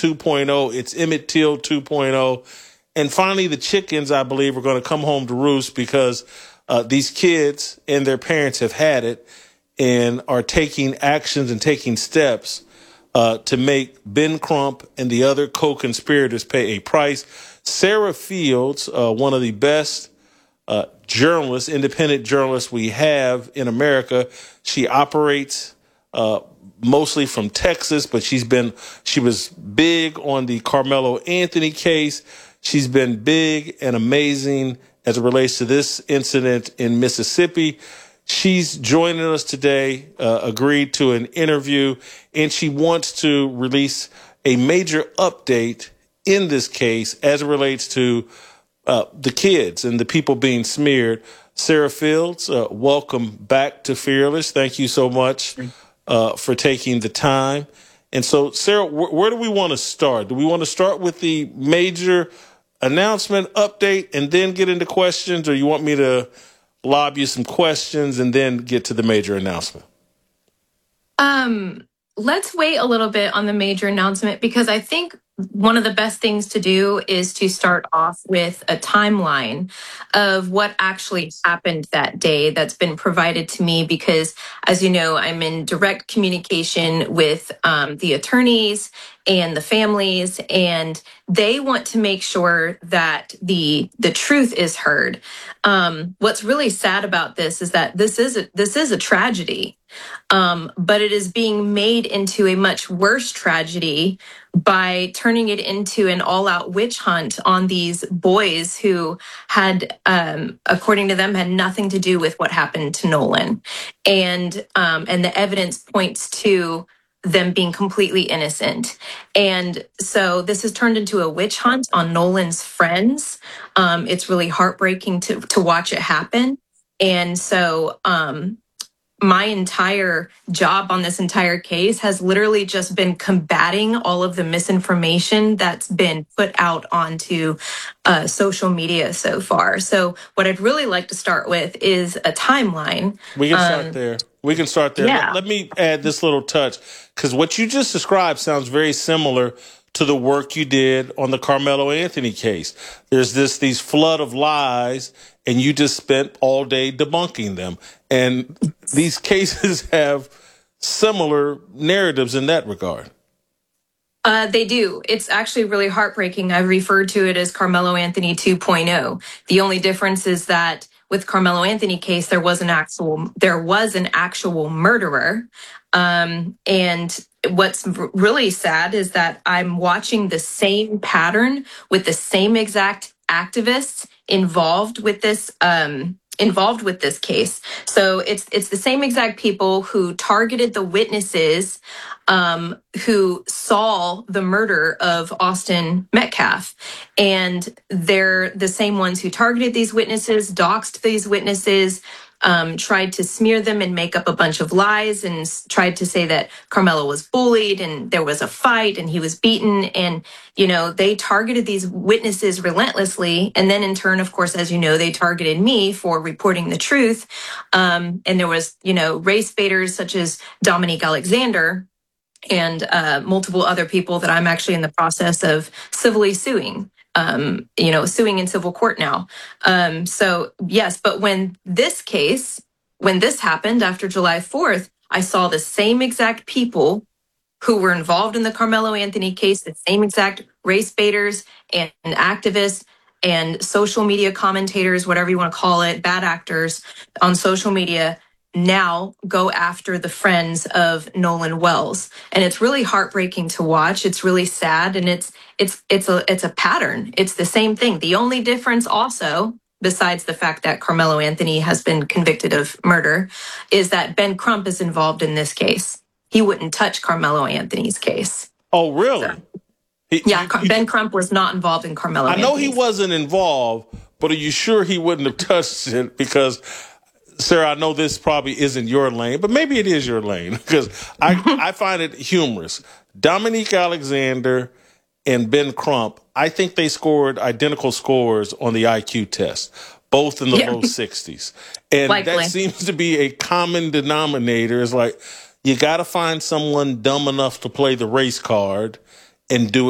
2.0. It's Emmett Till 2.0. And finally, the chickens, I believe, are going to come home to roost because these kids and their parents have had it and are taking actions and taking steps to make Ben Crump and the other co-conspirators pay a price. Sarah Fields, one of the best journalists, independent journalists we have in America. She operates mostly from Texas, but she was big on the Carmelo Anthony case. She's been big and amazing as it relates to this incident in Mississippi. She's joining us today, agreed to an interview, and she wants to release a major update in this case as it relates to the kids and the people being smeared. Sarah Fields, welcome back to Fearless. Thank you so much for taking the time. And so, Sarah, where do we want to start? Do we want to start with the major announcement update and then get into questions, or you want me to lob you some questions and then get to the major announcement? Let's wait a little bit on the major announcement, because I think one of the best things to do is to start off with a timeline of what actually happened that day that's been provided to me, because as you know, I'm in direct communication with the attorneys and the families, and they want to make sure that the truth is heard. What's really sad about this is that this is a tragedy. But it is being made into a much worse tragedy by turning it into an all-out witch hunt on these boys who had, according to them, had nothing to do with what happened to Nolan. And the evidence points to them being completely innocent. And so this has turned into a witch hunt on Nolan's friends. It's really heartbreaking to watch it happen. And so, my entire job on this entire case has literally just been combating all of the misinformation that's been put out onto social media so far. So what I'd really like to start with is a timeline. We can start there. Yeah. Let me add this little touch, because what you just described sounds very similar to the work you did on the Carmelo Anthony case. There's these flood of lies, and you just spent all day debunking them. And these cases have similar narratives in that regard. They do. It's actually really heartbreaking. I refer to it as Carmelo Anthony 2.0. The only difference is that with Carmelo Anthony case, there was an actual murderer. And what's really sad is that I'm watching the same pattern with the same exact activists involved with this case. So it's the same exact people who targeted the witnesses who saw the murder of Austin Metcalf. And they're the same ones who targeted these witnesses, doxed these witnesses, tried to smear them and make up a bunch of lies, and tried to say that Carmelo was bullied and there was a fight and he was beaten. And, you know, they targeted these witnesses relentlessly. And then in turn, of course, as you know, they targeted me for reporting the truth. And there was, you know, race baiters such as Dominique Alexander and multiple other people that I'm actually in the process of civilly suing. Suing in civil court now. So yes, but when this happened after July 4th, I saw the same exact people who were involved in the Carmelo Anthony case, the same exact race baiters and activists and social media commentators, whatever you want to call it, bad actors on social media, now go after the friends of Nolan Wells. And it's really heartbreaking to watch. It's really sad. And it's a pattern. It's the same thing. The only difference also, besides the fact that Carmelo Anthony has been convicted of murder, is that Ben Crump is involved in this case. He wouldn't touch Carmelo Anthony's case. Oh, really? So, Ben Crump was not involved in Carmelo Anthony's. I know he wasn't involved, but are you sure he wouldn't have touched it? Because Sarah, I know this probably isn't your lane, but maybe it is your lane, because I find it humorous. Dominique Alexander and Ben Crump, I think they scored identical scores on the IQ test, both in the low 60s. And Likely. That seems to be a common denominator. It's like, you got to find someone dumb enough to play the race card and do